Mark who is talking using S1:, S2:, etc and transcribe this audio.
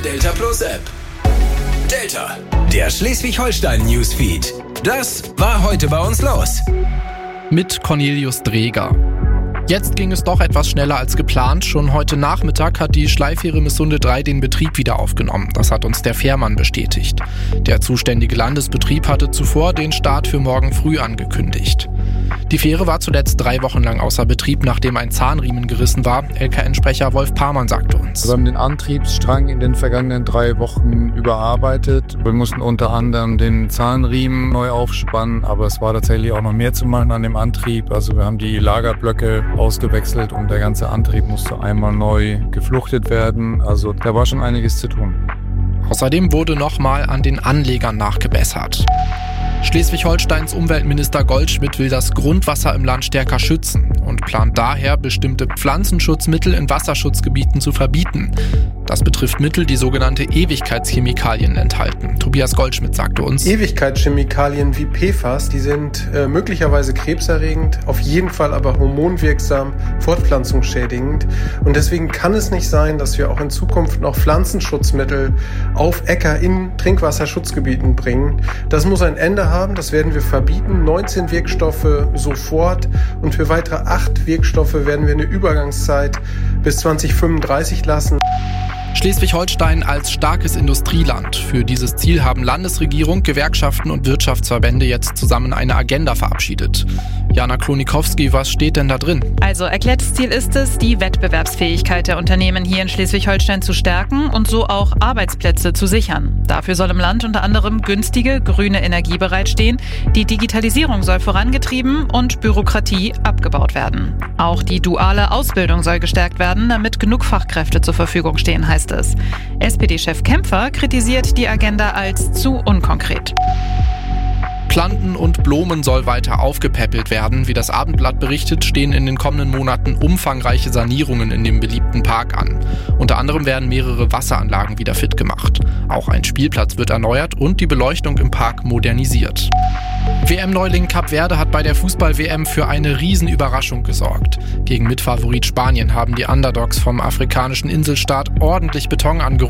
S1: Delta Plus App. Delta, der Schleswig-Holstein-Newsfeed. Das war heute bei uns los.
S2: Mit Cornelius Dreger. Jetzt ging es doch etwas schneller als geplant. Schon heute Nachmittag hat die Schleifähre Missunde 3 den Betrieb wieder aufgenommen. Das hat uns der Fährmann bestätigt. Der zuständige Landesbetrieb hatte zuvor den Start für morgen früh angekündigt. Die Fähre war zuletzt 3 Wochen lang außer Betrieb, nachdem ein Zahnriemen gerissen war. LKN-Sprecher Wolf Parmann sagte uns:
S3: Wir haben den Antriebsstrang in den vergangenen 3 Wochen überarbeitet. Wir mussten unter anderem den Zahnriemen neu aufspannen, aber es war tatsächlich auch noch mehr zu machen an dem Antrieb. Also wir haben die Lagerblöcke ausgewechselt und der ganze Antrieb musste einmal neu gefluchtet werden. Also da war schon einiges zu tun.
S2: Außerdem wurde nochmal an den Anlegern nachgebessert. Schleswig-Holsteins Umweltminister Goldschmidt will das Grundwasser im Land stärker schützen und plant daher, bestimmte Pflanzenschutzmittel in Wasserschutzgebieten zu verbieten. Das betrifft Mittel, die sogenannte Ewigkeitschemikalien enthalten. Tobias Goldschmidt sagte uns:
S4: Ewigkeitschemikalien wie PFAS, die sind möglicherweise krebserregend, auf jeden Fall aber hormonwirksam, fortpflanzungsschädigend. Und deswegen kann es nicht sein, dass wir auch in Zukunft noch Pflanzenschutzmittel auf Äcker in Trinkwasserschutzgebieten bringen. Das muss ein Ende haben, das werden wir verbieten. 19 Wirkstoffe sofort und für weitere 8 Wirkstoffe werden wir eine Übergangszeit bis 2035 lassen.
S2: Schleswig-Holstein als starkes Industrieland. Für dieses Ziel haben Landesregierung, Gewerkschaften und Wirtschaftsverbände jetzt zusammen eine Agenda verabschiedet. Jana Klonikowski, was steht denn da drin?
S5: Also erklärtes Ziel ist es, die Wettbewerbsfähigkeit der Unternehmen hier in Schleswig-Holstein zu stärken und so auch Arbeitsplätze zu sichern. Dafür soll im Land unter anderem günstige, grüne Energie bereitstehen, die Digitalisierung soll vorangetrieben und Bürokratie abgebaut werden. Auch die duale Ausbildung soll gestärkt werden, damit genug Fachkräfte zur Verfügung stehen, heißt es. SPD-Chef Kämpfer kritisiert die Agenda als zu unkonkret.
S2: Planten und Blumen soll weiter aufgepäppelt werden. Wie das Abendblatt berichtet, stehen in den kommenden Monaten umfangreiche Sanierungen in dem beliebten Park an. Unter anderem werden mehrere Wasseranlagen wieder fit gemacht. Auch ein Spielplatz wird erneuert und die Beleuchtung im Park modernisiert. WM-Neuling Kap Verde hat bei der Fußball-WM für eine Riesenüberraschung gesorgt. Gegen Mitfavorit Spanien haben die Underdogs vom afrikanischen Inselstaat ordentlich Beton angerufen.